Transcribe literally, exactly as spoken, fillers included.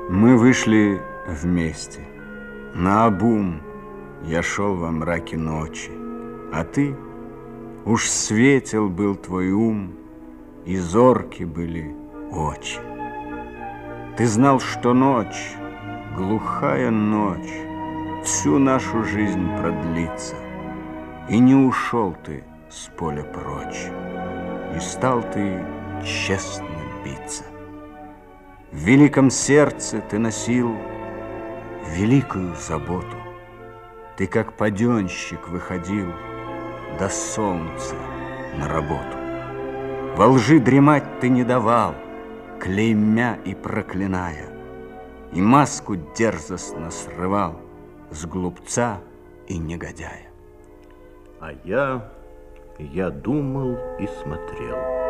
Мы вышли вместе. Наобум я шел во мраке ночи, а ты, уж светел был твой ум, и зорки были очи. Ты знал, что ночь, глухая ночь, всю нашу жизнь продлится, и не ушел ты с поля прочь, и стал ты честно биться. В великом сердце ты носил великую заботу. Ты, как паденщик, выходил до солнца на работу. Во лжи дремать ты не давал, клеймя и проклиная, и маску дерзостно срывал с глупца и негодяя. А я, я думал и смотрел.